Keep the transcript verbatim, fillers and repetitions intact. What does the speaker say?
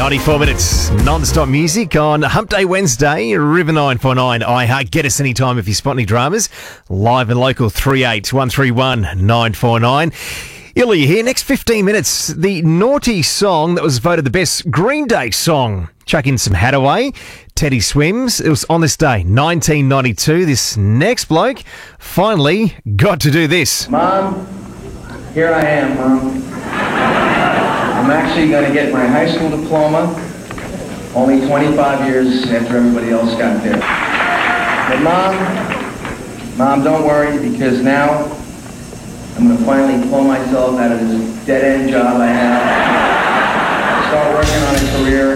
ninety-four minutes non-stop music on Hump Day Wednesday. River nine four nine iHeart. Get us anytime if you spot any dramas. Live and local three eight one three one nine four nine. Illy here. Next fifteen minutes, the naughty song that was voted the best Green Day song. Chuck in some Hadaway, Teddy Swims. It was on this day, nineteen ninety-two. This next bloke finally got to do this. Mom, here I am, Mom. I'm actually going to get my high school diploma only twenty-five years after everybody else got there. But Mom, Mom, don't worry, because now I'm going to finally pull myself out of this dead-end job I have. Start working on a career